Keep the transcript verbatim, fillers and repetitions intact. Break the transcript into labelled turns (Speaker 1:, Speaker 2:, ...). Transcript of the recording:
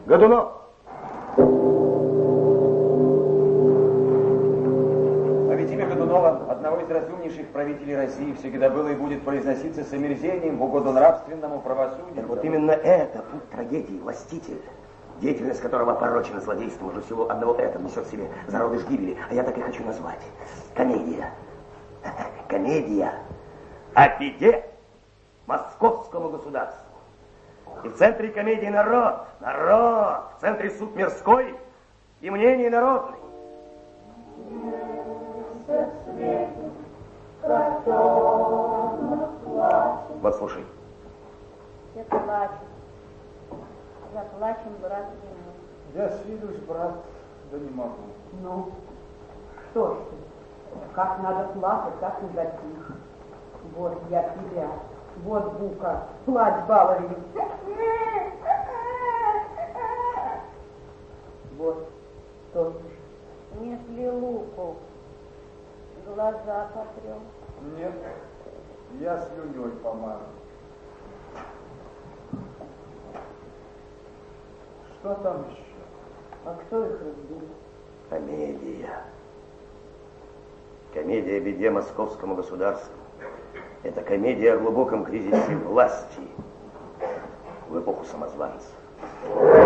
Speaker 1: Годунов!
Speaker 2: А ведь имя Годунова, одного из разумнейших правителей России, всегда было и будет произноситься с омерзением в угоду нравственному правосудию.
Speaker 1: Так вот именно это путь трагедии, властитель, деятельность которого опорочена злодейством, уже всего одного этого несет в себе зародыш гибели, а я так и хочу назвать. Комедия. Комедия о беде московскому государству. И в центре комедии народ, народ, в центре суд мирской и мнение народное. Вот слушай.
Speaker 3: Все плачут. Заплачем, брат, ему.
Speaker 4: Я свидусь, брат, да не могу.
Speaker 5: Ну, что ж ты? Как надо плакать, так и затих. Вот я тебя. Вот бука. Плачь, баловень. Вот. Что ж.
Speaker 3: Несли луку. Глаза потрем.
Speaker 4: Нет, я слюней помажу. Что там еще?
Speaker 5: А кто их разбил?
Speaker 1: Комедия. Комедия о беде московскому государству. Это комедия о глубоком кризисе власти в эпоху самозванцев.